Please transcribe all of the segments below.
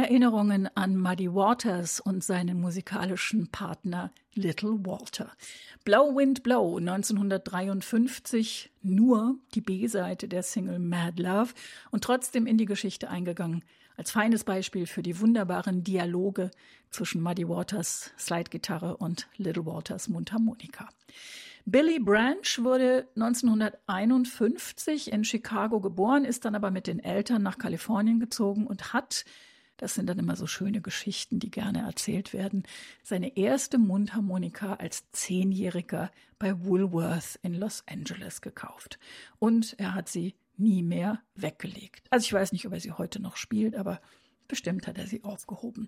Erinnerungen an Muddy Waters und seinen musikalischen Partner Little Walter. Blow Wind Blow 1953, nur die B-Seite der Single Mad Love und trotzdem in die Geschichte eingegangen als feines Beispiel für die wunderbaren Dialoge zwischen Muddy Waters Slide-Gitarre und Little Waters Mundharmonika. Billy Branch wurde 1951 in Chicago geboren, ist dann aber mit den Eltern nach Kalifornien gezogen und hat, das sind dann immer so schöne Geschichten, die gerne erzählt werden, seine erste Mundharmonika als 10-Jähriger bei Woolworth in Los Angeles gekauft. Und er hat sie nie mehr weggelegt. Also ich weiß nicht, ob er sie heute noch spielt, aber bestimmt hat er sie aufgehoben.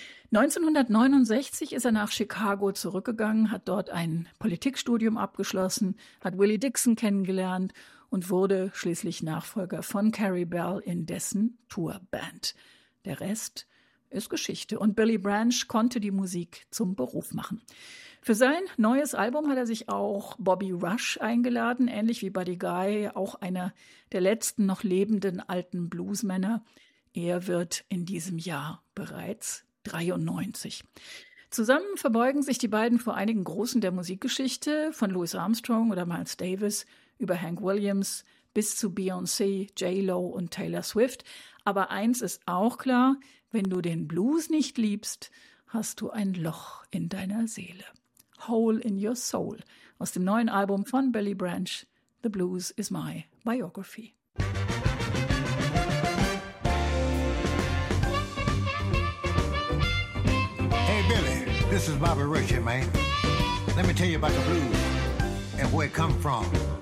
1969 ist er nach Chicago zurückgegangen, hat dort ein Politikstudium abgeschlossen, hat Willie Dixon kennengelernt und wurde schließlich Nachfolger von Carrie Bell in dessen Tourband. Der Rest ist Geschichte und Billy Branch konnte die Musik zum Beruf machen. Für sein neues Album hat er sich auch Bobby Rush eingeladen, ähnlich wie Buddy Guy, auch einer der letzten noch lebenden alten Bluesmänner. Er wird in diesem Jahr bereits 93. Zusammen verbeugen sich die beiden vor einigen Großen der Musikgeschichte, von Louis Armstrong oder Miles Davis über Hank Williams bis zu Beyoncé, J.Lo und Taylor Swift. Aber eins ist auch klar, wenn du den Blues nicht liebst, hast du ein Loch in deiner Seele. Hole in Your Soul aus dem neuen Album von Billy Branch, The Blues is My Biography. Hey Billy, this is Bobby Rush here, man. Let me tell you about the blues and where it come from.